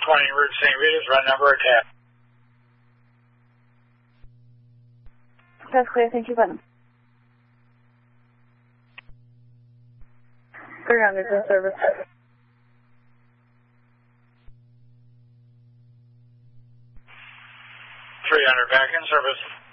Route St. Rita's, run number attack. That's clear, thank you, button. 300 in service. 300 back in service.